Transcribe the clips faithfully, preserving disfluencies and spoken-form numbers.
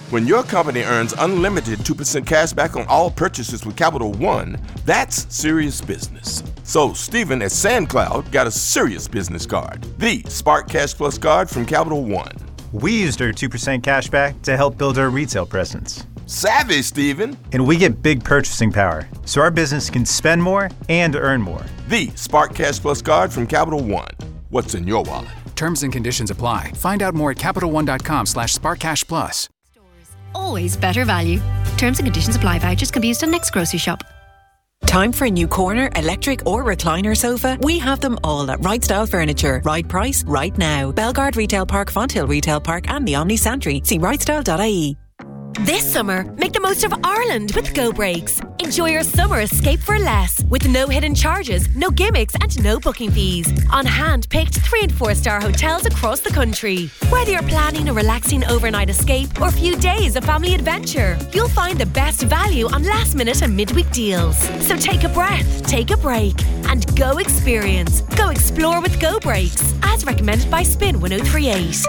When your company earns unlimited two percent cash back on all purchases with Capital One, that's serious business. So Stephen at SandCloud got a serious business card, the Spark Cash Plus card from Capital One. We used our two percent cash back to help build our retail presence. Savvy, Stephen. And we get big purchasing power, so our business can spend more and earn more. The Spark Cash Plus card from Capital One. What's in your wallet? Terms and conditions apply. Find out more at CapitalOne.com slash SparkCashPlus. Always better value. Terms and conditions apply. Vouchers can be used on next grocery shop. Time for a new corner, electric or recliner sofa? We have them all at Right Style Furniture. Right price, right now. Belgard Retail Park, Fonthill Retail Park and the Omni Santry. See right style dot I E. This summer, make the most of Ireland with Go Breaks. Enjoy your summer escape for less with no hidden charges, no gimmicks and no booking fees on hand-picked three and four star hotels across the country. Whether you're planning a relaxing overnight escape or a few days of family adventure, you'll find the best value on last minute and midweek deals. So take a breath, take a break and go experience. Go explore with Go Breaks as recommended by Spin one oh three eight.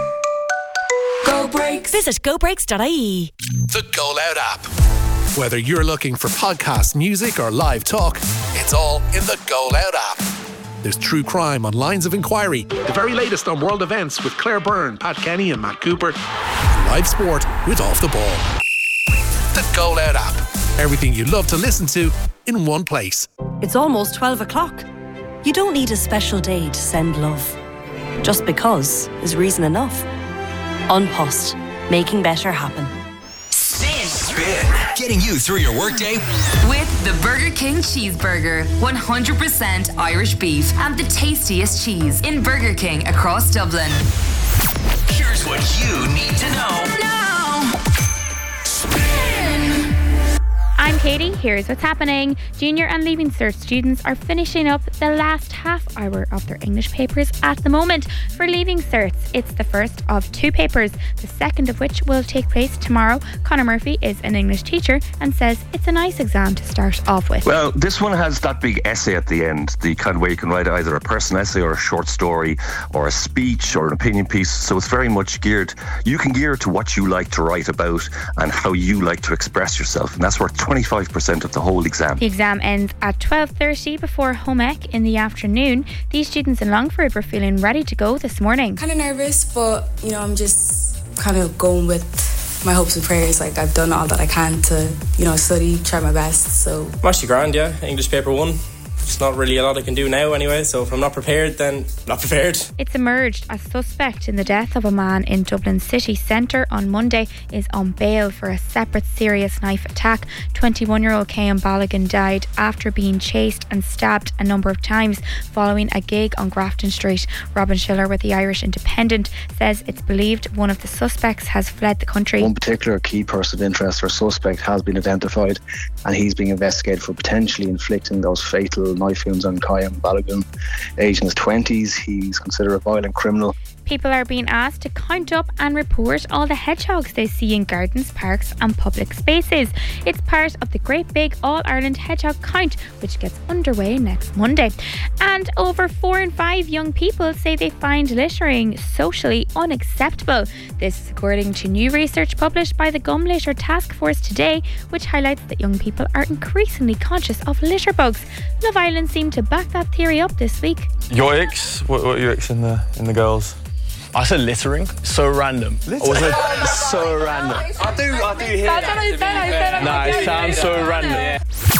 Go Breaks. Visit go breaks dot I E. The Go Loud app. Whether you're looking for podcast, music or live talk, it's all in the Go Loud app. There's true crime on Lines of Inquiry, the very latest on world events with Claire Byrne, Pat Kenny and Matt Cooper, and live sport with Off the Ball. The Go Loud app. Everything you love to listen to in one place. It's almost twelve o'clock. You don't need a special day to send love. Just because is reason enough. Unpost, making better happen. Spin. Spin. Getting you through your workday with the Burger King Cheeseburger. one hundred percent Irish beef and the tastiest cheese in Burger King across Dublin. Here's what you need to know. Now. Spin. I'm Katie. Here's what's happening. Junior and Leaving Cert students are finishing up the last half hour of their English papers at the moment. For Leaving Certs, it's the first of two papers, the second of which will take place tomorrow. Conor Murphy is an English teacher and says it's a nice exam to start off with. Well, this one has that big essay at the end, the kind of way you can write either a personal essay or a short story or a speech or an opinion piece. So it's very much geared, you can gear it to what you like to write about and how you like to express yourself. And that's worth twenty-five percent of the whole exam. The exam ends at twelve thirty before home ec in the afternoon. These students in Longford were feeling ready to go this morning. Kind of nervous, but you know, I'm just kind of going with my hopes and prayers. Like, I've done all that I can to, you know, study, try my best. So I'm actually grand, yeah. English paper one. There's not really a lot I can do now anyway, so if I'm not prepared, then I'm not prepared. It's emerged a suspect in the death of a man in Dublin city centre on Monday is on bail for a separate serious knife attack. twenty-one-year-old Cian Balogun died after being chased and stabbed a number of times following a gig on Grafton Street. Robin Schiller with the Irish Independent says it's believed one of the suspects has fled the country. One particular key person of interest or suspect has been identified and he's being investigated for potentially inflicting those fatal knife wounds on Cian Balogun, aged in his twenties. He's considered a violent criminal. People are being asked to count up and report all the hedgehogs they see in gardens, parks and public spaces. It's part of the Great Big All-Ireland Hedgehog Count, which gets underway next Monday. And over four in five young people say they find littering socially unacceptable. This is according to new research published by the Gum Litter Task Force today, which highlights that young people are increasingly conscious of litter bugs. Love Island seemed to back that theory up this week. Your icks? What, what are your icks in the, in the girls? I said littering. So random. Litter- I was like, so random. I do, I do hear that. Nah, it sounds so random. Yeah.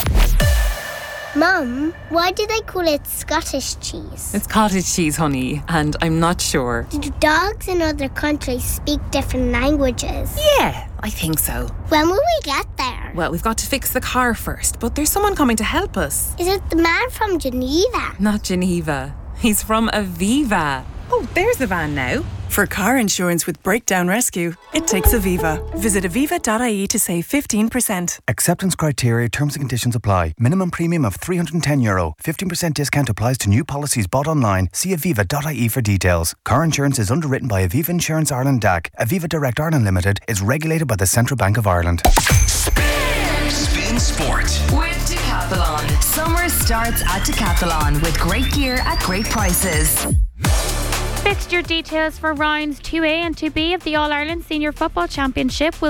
Mum, why do they call it Scottish cheese? It's cottage cheese, honey, and I'm not sure. Do dogs in other countries speak different languages? Yeah, I think so. When will we get there? Well, we've got to fix the car first, but there's someone coming to help us. Is it the man from Geneva? Not Geneva. He's from Aviva. Oh, there's the van now. For car insurance with Breakdown Rescue, it takes Aviva. Visit aviva dot I E to save fifteen percent. Acceptance criteria, terms and conditions apply. Minimum premium of three hundred ten euro. fifteen percent discount applies to new policies bought online. See aviva dot I E for details. Car insurance is underwritten by Aviva Insurance Ireland D A C. Aviva Direct Ireland Limited is regulated by the Central Bank of Ireland. Spin, Spin Sport. With Decathlon. Summer starts at Decathlon with great gear at great prices. Fixture details for rounds two A and two B of the All-Ireland Senior Football Championship will